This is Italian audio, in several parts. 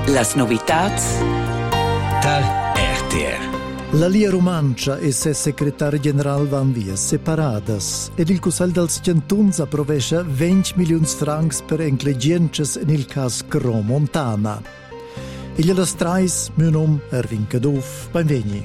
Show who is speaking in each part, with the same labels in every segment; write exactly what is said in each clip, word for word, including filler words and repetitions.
Speaker 1: Las novitats
Speaker 2: tal R T R.
Speaker 3: La Lia Romancia e se secretari general van via separadas ed il Cussel dels Centuns approvescha venti milioni francs per inclegiences in il cas Cromontana. E gliela strais, mio nome Erwin Caduff, benvegni.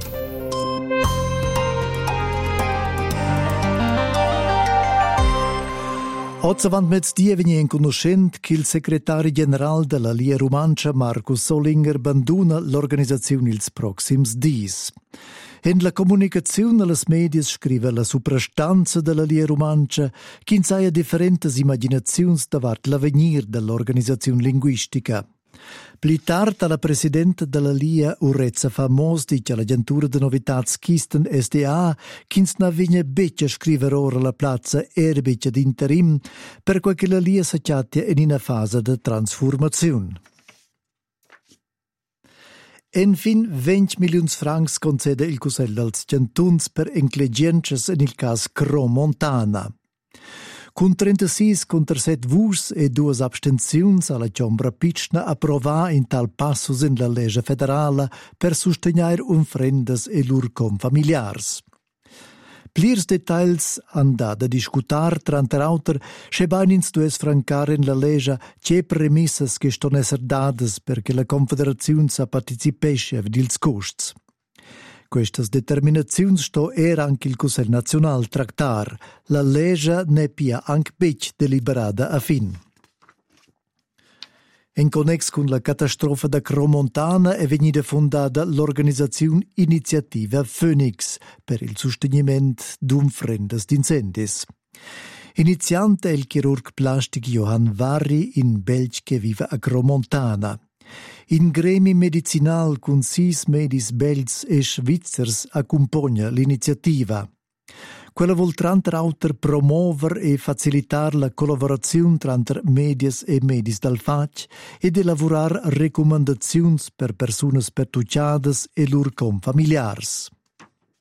Speaker 3: Oggi avant mezz'dì vegni in conoscent che il segretario generale della Lia Romancia, Marco Solinger, abbandona l'organizzazione ils proxims dis. In la comunicazione alle medie scrive la suprastanza della Lia Romancia che insaia differenti immaginazioni davanti l'avvenir dell'organizzazione linguistica. Pli tard la presidente della Lia Urezza Famos dice all'agentura di novità Kisten S D A che non vigna beccia scrivere ora la piazza erbiccia d'interim per quel che la Lia si chiatta in una fase di trasformazione. Enfin, venti milioni francs concede il Cussel dels Centuns per inclegiences in il caso Cromontana. Con trentasei contro sette vus e due abstenzioni alla Ciambra Picna approvà in tal passus in la legge federale per sostenere un frendes e lur com familiars. Plirs details han da da discutar tranter auter che bainins dues francar in la legge che premissas che ston esser dades perché la Confederazione sa participesce av dils costs. Questas determinazioni sto era anche il Cussel Nazional tractar. La legge ne pia anche bec deliberata a fin. In connex con la catastrofe da Cromontana è venuta fondata l'organizzazione Iniziativa Phoenix per il sostenimento d'un frendes d'incendis. Iniziante è il chirurg plastic Johann Varri in Belgio che vive a Cromontana. In gremi medicinal con sis medis belgs e svizzers accompagna l'iniziativa. Quella vuol tranter auter promover e facilitar la collaborazione tra medias e medis dal fac e de lavorar recommendazioni per persone pertucciadas e lur com familiars.